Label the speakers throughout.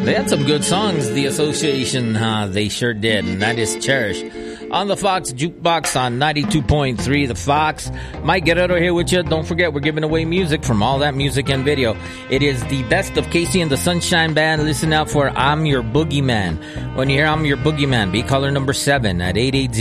Speaker 1: They had some good songs, the Association, they sure did, and that is Cherish. On the Fox Jukebox on 92.3 The Fox. Mike Guerrero here with you. Don't forget, we're giving away music from All That Music and Video. It is the best of Casey and the Sunshine Band. Listen out for I'm Your Boogeyman. When you hear I'm Your Boogeyman, be caller number 7 at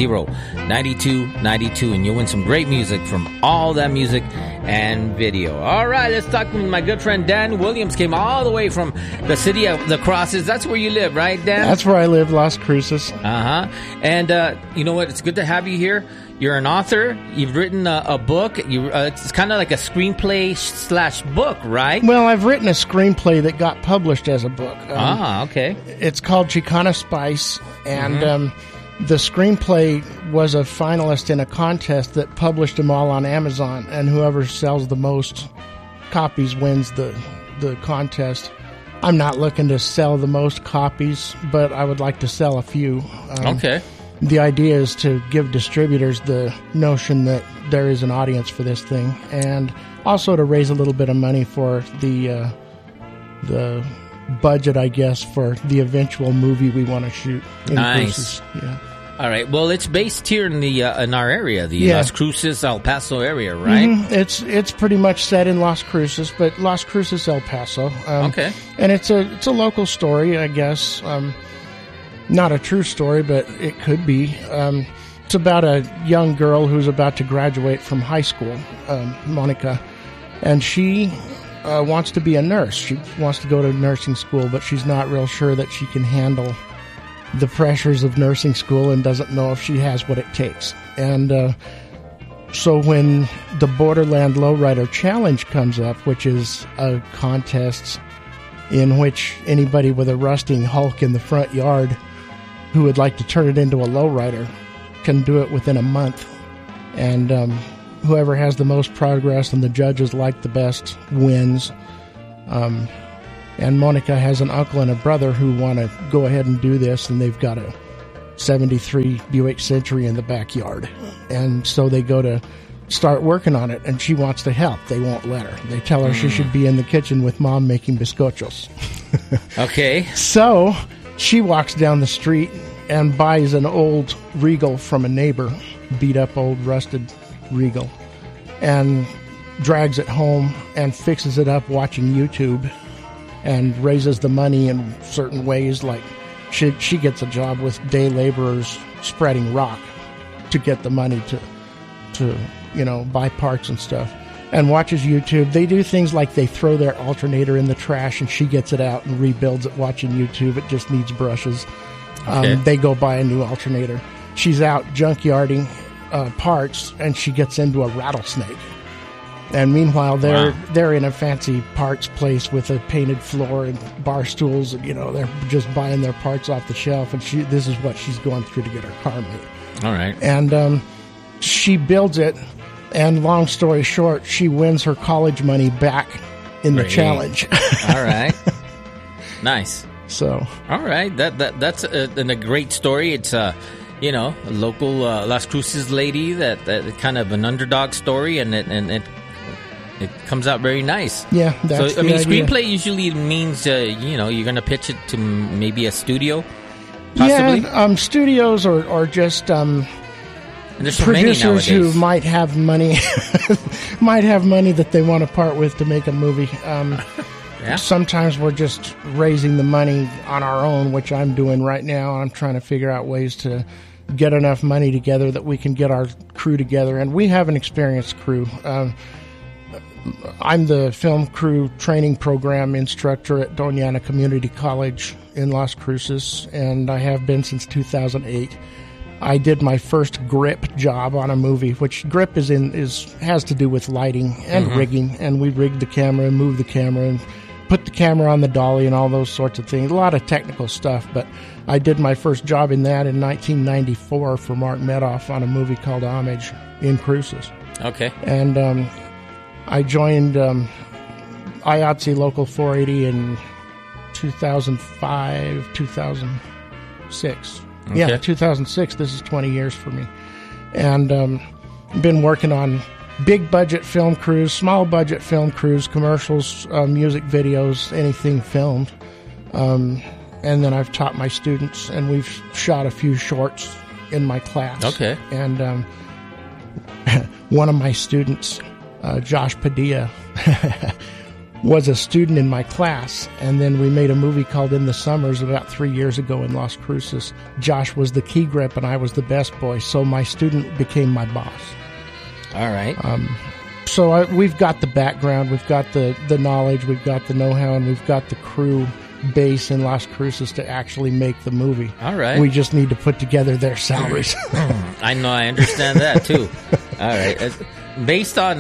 Speaker 1: 880-9292, and you'll win some great music from All That Music and Video. All right, let's talk with my good friend Dan Williams. Came all the way from the city of the Crosses. That's where you live, right, Dan?
Speaker 2: That's where I live, Las Cruces.
Speaker 1: And you know what? It's good to have you here. You're an author. You've written a book. It's kind of like a screenplay / book, right?
Speaker 2: Well, I've written a screenplay that got published as a book.
Speaker 1: Okay.
Speaker 2: It's called Chicana Spice, and the screenplay was a finalist in a contest that published them all on Amazon, and whoever sells the most copies wins the contest. I'm not looking to sell the most copies, but I would like to sell a few.
Speaker 1: Okay.
Speaker 2: The idea is to give distributors the notion that there is an audience for this thing, and also to raise a little bit of money for the budget, I guess, for the eventual movie we want to shoot.
Speaker 1: Nice.
Speaker 2: Yeah.
Speaker 1: All right. Well, it's based here in the in our area, the Las Cruces, El Paso area, right?
Speaker 2: Mm-hmm. It's pretty much set in Las Cruces, but Las Cruces, El Paso.
Speaker 1: Okay.
Speaker 2: And it's a local story, I guess. Not a true story, but it could be. It's about a young girl who's about to graduate from high school, Monica, and she wants to be a nurse. She wants to go to nursing school, but she's not real sure that she can handle the pressures of nursing school and doesn't know if she has what it takes. And so when the Borderland Lowrider Challenge comes up, which is a contest in which anybody with a rusting Hulk in the front yard who would like to turn it into a lowrider can do it within a month. And whoever has the most progress and the judges like the best wins. And Monica has an uncle and a brother who want to go ahead and do this, and they've got a 73 Buick Century in the backyard. And so they go to start working on it, and she wants to help. They won't let her. They tell her she should be in the kitchen with Mom making bizcochos.
Speaker 1: Okay.
Speaker 2: So she walks down the street and buys an old Regal from a neighbor, beat up old rusted Regal, and drags it home and fixes it up watching YouTube and raises the money in certain ways. Like she gets a job with day laborers spreading rock to get the money to buy parts and stuff, and watches YouTube. They do things like they throw their alternator in the trash and she gets it out and rebuilds it watching YouTube. It just needs brushes.
Speaker 1: Okay.
Speaker 2: They go buy a new alternator. She's out junkyarding parts, and she gets into a rattlesnake. And meanwhile, they're in a fancy parts place with a painted floor and bar stools. And, they're just buying their parts off the shelf, and this is what she's going through to get her car made.
Speaker 1: All right.
Speaker 2: And she builds it, and long story short, she wins her college money back in the challenge.
Speaker 1: All right. Nice.
Speaker 2: So.
Speaker 1: All right. That's a great story. It's a local Las Cruces lady that kind of an underdog story, and it comes out very nice.
Speaker 2: Yeah, that's
Speaker 1: so. I mean, screenplay usually means you're going to pitch it to maybe a studio, possibly.
Speaker 2: Yeah, studios or just
Speaker 1: there's so
Speaker 2: producers who might have money, that they want to part with to make a movie.
Speaker 1: Yeah.
Speaker 2: Sometimes we're just raising the money on our own, which I'm doing right now. I'm trying to figure out ways to get enough money together that we can get our crew together. And we have an experienced crew. I'm the film crew training program instructor at Doñana Community College in Las Cruces, and I have been since 2008. I did my first grip job on a movie, which grip has to do with lighting and rigging, and we rigged the camera and moved the camera and put the camera on the dolly and all those sorts of things. A lot of technical stuff, but I did my first job in that in 1994 for Mark Medoff on a movie called Homage in Cruces.
Speaker 1: Okay.
Speaker 2: And I joined IATSE Local 480 in 2005, 2006. Okay. Yeah, 2006. This is 20 years for me. And been working on big budget film crews, small budget film crews, commercials, music videos, anything filmed. and then I've taught my students, and we've shot a few shorts in my class.
Speaker 1: Okay.
Speaker 2: And one of my students, Josh Padilla, was a student in my class, and then we made a movie called In the Summers about 3 years ago in Las Cruces. Josh was the key grip, and I was the best boy, so my student became my boss.
Speaker 1: All right.
Speaker 2: So we've got the background, we've got the knowledge, we've got the know-how, and we've got the crew base in Las Cruces to actually make the movie.
Speaker 1: All right.
Speaker 2: We just need to put together their salaries.
Speaker 1: I know, I understand that too. All right. Based on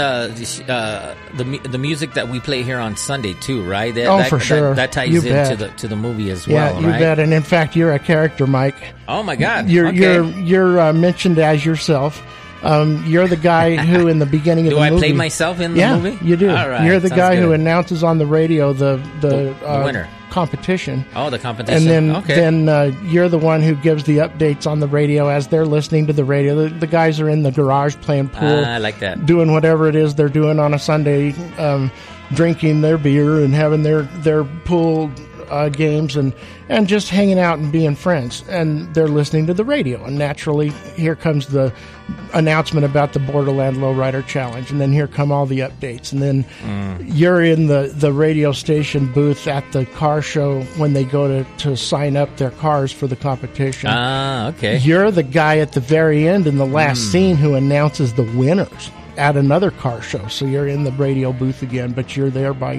Speaker 1: the music that we play here on Sunday too, right?
Speaker 2: For sure.
Speaker 1: That ties
Speaker 2: You
Speaker 1: into
Speaker 2: bet.
Speaker 1: the movie as
Speaker 2: Yeah,
Speaker 1: well,
Speaker 2: you
Speaker 1: right?
Speaker 2: bet. And in fact, you're a character, Mike.
Speaker 1: Oh my God!
Speaker 2: You're mentioned as yourself. You're the guy who, in the beginning of
Speaker 1: Do
Speaker 2: the
Speaker 1: I
Speaker 2: movie,
Speaker 1: play myself in the movie?
Speaker 2: Yeah, you do.
Speaker 1: All right,
Speaker 2: You're the
Speaker 1: sounds
Speaker 2: guy who
Speaker 1: good.
Speaker 2: announces on the radio the
Speaker 1: winner
Speaker 2: competition.
Speaker 1: Oh, the competition.
Speaker 2: And then you're the one who gives the updates on the radio as they're listening to the radio. The guys are in the garage playing pool.
Speaker 1: I like that.
Speaker 2: Doing whatever it is they're doing on a Sunday, drinking their beer and having their pool games and just hanging out and being friends. And they're listening to the radio. And naturally, here comes the announcement about the Borderland Lowrider Challenge. And then here come all the updates. And then you're in the radio station booth at the car show when they go to sign up their cars for the competition.
Speaker 1: Okay.
Speaker 2: You're the guy at the very end in the last scene who announces the winners at another car show. So you're in the radio booth again, but you're there by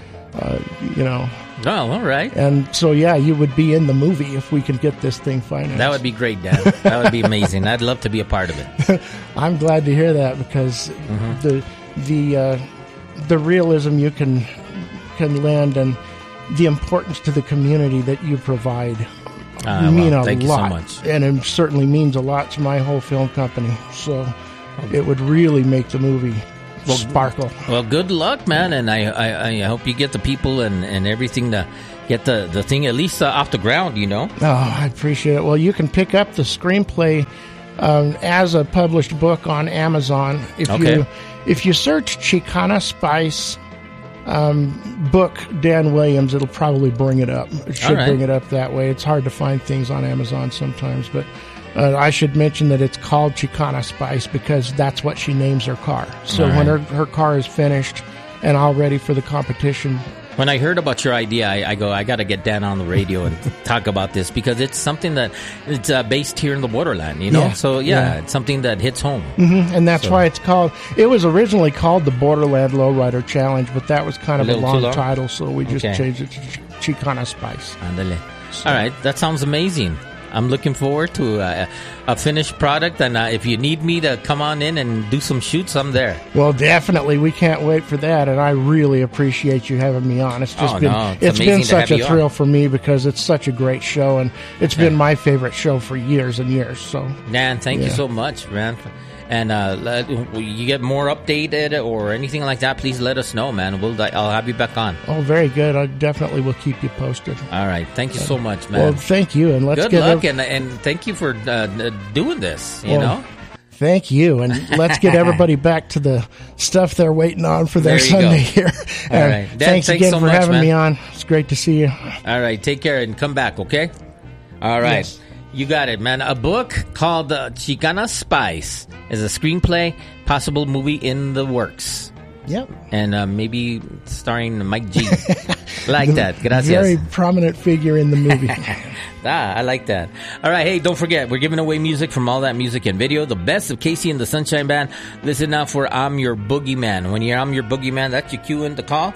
Speaker 2: your,
Speaker 1: Oh, all right.
Speaker 2: And so, yeah, you would be in the movie if we can get this thing financed.
Speaker 1: That would be great, Dan. That would be amazing. I'd love to be a part of it.
Speaker 2: I'm glad to hear that because the realism you can lend and the importance to the community that you provide mean a
Speaker 1: thank
Speaker 2: lot.
Speaker 1: you so much.
Speaker 2: And it certainly means a lot to my whole film company. So it would really make the movie sparkle.
Speaker 1: Well, good luck, man, and I hope you get the people and everything to get the thing at least off the ground,
Speaker 2: Oh, I appreciate it. Well, you can pick up the screenplay as a published book on Amazon. If you search Chicana Spice book Dan Williams, it'll probably bring it up. It should bring it up that way. It's hard to find things on Amazon sometimes, but I should mention that it's called Chicana Spice because that's what she names her car. So when her car is finished and all ready for the competition.
Speaker 1: When I heard about your idea, I got to get Dan on the radio and talk about this because it's something that it's based here in the borderland,
Speaker 2: Yeah,
Speaker 1: So, it's something that hits home.
Speaker 2: Mm-hmm. And that's why it's called, it was originally called the Borderland Lowrider Challenge, but that was kind of a long title, so we just changed it to Chicana Spice.
Speaker 1: Andale. All right, that sounds amazing. I'm looking forward to a finished product, and if you need me to come on in and do some shoots, I'm there.
Speaker 2: Well, definitely. We can't wait for that, and I really appreciate you having me on. It's just it's been such a thrill for me because it's such a great show, and it's been my favorite show for years and years. So,
Speaker 1: Dan, thank you so much, man. And you get more updated or anything like that, please let us know, man. I'll have you back on.
Speaker 2: Oh, very good. I definitely will keep you posted.
Speaker 1: All right. Thank you so much, man.
Speaker 2: Well, thank you. And let's
Speaker 1: good luck, and thank you for doing this, you know?
Speaker 2: Thank you. And let's get everybody back to the stuff they're waiting on for their Sunday here.
Speaker 1: All right. Dan,
Speaker 2: thanks again
Speaker 1: so
Speaker 2: for
Speaker 1: much,
Speaker 2: having me on. It's great to see you.
Speaker 1: All right. Take care and come back, okay? All right. Yes. You got it, man. A book called Chicana Spice is a screenplay, possible movie in the works.
Speaker 2: Yep.
Speaker 1: And maybe starring Mike G. Like that. Gracias.
Speaker 2: Very prominent figure in the movie.
Speaker 1: I like that. All right. Hey, don't forget, we're giving away music from All That Music and Video. The best of Casey and the Sunshine Band. Listen now for I'm Your Boogeyman. When you're I'm Your Boogeyman, that's your cue in to call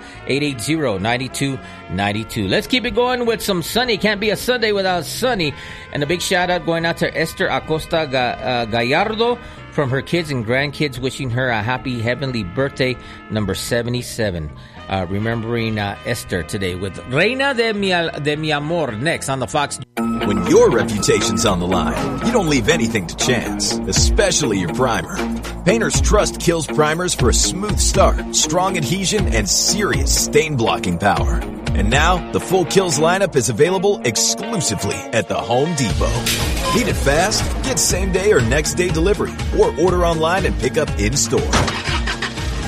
Speaker 1: 880-9292. Let's keep it going with some Sunny. Can't be a Sunday without Sunny. And a big shout out going out to Esther Acosta Gallardo from her kids and grandkids, wishing her a happy heavenly birthday, number 77. Remembering Esther today with Reina de mi Amor next on the Fox.
Speaker 3: When your reputation's on the line, you don't leave anything to chance, especially your primer. Painters trust Kills primers for a smooth start, strong adhesion, and serious stain-blocking power. And now, the full Kills lineup is available exclusively at the Home Depot. Need it fast? Get same-day or next-day delivery, or order online and pick up in-store.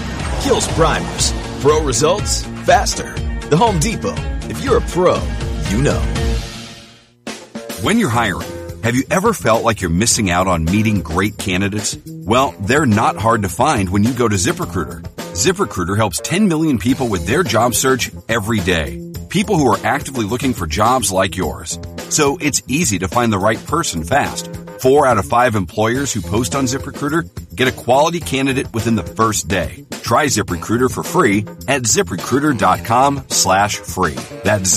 Speaker 3: Kills primers. Pro results, faster. The Home Depot. If you're a pro, you know.
Speaker 4: When you're hiring, have you ever felt like you're missing out on meeting great candidates? Well, they're not hard to find when you go to ZipRecruiter. ZipRecruiter helps 10 million people with their job search every day. People who are actively looking for jobs like yours. So it's easy to find the right person fast. 4 out of 5 employers who post on ZipRecruiter get a quality candidate within the first day. Try ZipRecruiter for free at ZipRecruiter.com/free. That's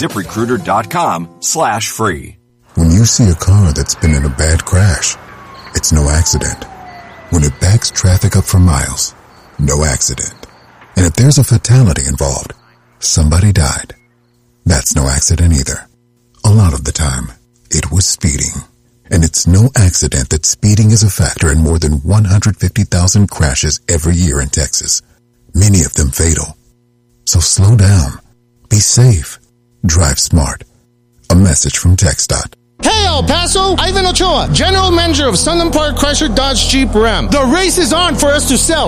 Speaker 4: ZipRecruiter.com/free.
Speaker 5: When you see a car that's been in a bad crash, it's no accident. When it backs traffic up for miles, no accident. And if there's a fatality involved, somebody died. That's no accident either. A lot of the time, it was speeding. And it's no accident that speeding is a factor in more than 150,000 crashes every year in Texas, many of them fatal. So slow down, be safe, drive smart. A message from TxDOT.
Speaker 6: Hey El Paso, Ivan Ochoa, General Manager of Sunland Park Chrysler Dodge Jeep Ram. The race is on for us to sell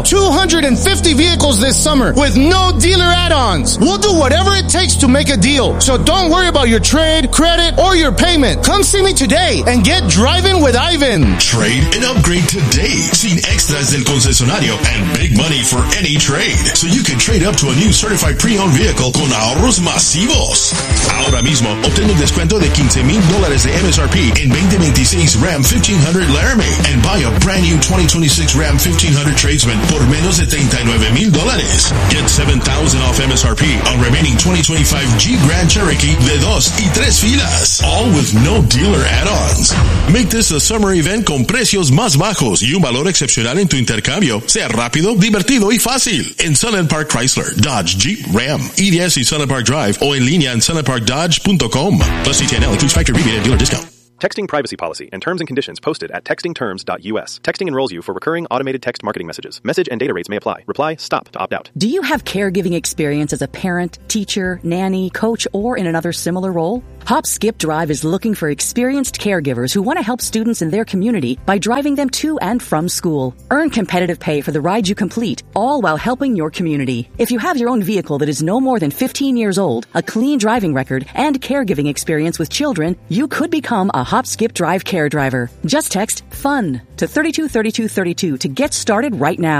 Speaker 6: 250 vehicles this summer with no dealer add-ons. We'll do whatever it takes to make a deal. So don't worry about your trade, credit, or your payment. Come see me today and get driving with Ivan.
Speaker 7: Trade and upgrade today. Sin extras del concesionario and big money for any trade. So you can trade up to a new certified pre-owned vehicle con ahorros masivos. Ahora mismo, obtén un descuento de $15,000 de MSRP in 2026 Ram 1500 Laramie and buy a brand new 2026 Ram 1500 Tradesman por menos de $39,000. Get $7,000 off MSRP on remaining 2025 Jeep Grand Cherokee de 2 y 3 filas. All with no dealer add-ons. Make this a summer event con precios más bajos y un valor excepcional en tu intercambio. Sea rápido, divertido y fácil. En Sunland Park Chrysler, Dodge, Jeep, Ram, EDS y Sunland Park Drive o en línea en sunlandparkdodge.com. Plus CTNL includes factory rebate and dealer discount.
Speaker 8: Texting privacy policy and terms and conditions posted at textingterms.us. Texting enrolls you for recurring automated text marketing messages. Message and data rates may apply. Reply STOP to opt out.
Speaker 9: Do you have caregiving experience as a parent, teacher, nanny, coach, or in another similar role? Hop Skip Drive is looking for experienced caregivers who want to help students in their community by driving them to and from school. Earn competitive pay for the ride you complete, all while helping your community. If you have your own vehicle that is no more than 15 years old, a clean driving record, and caregiving experience with children, you could become a Hop Skip Drive care driver. Just text FUN to 323232 to get started right now.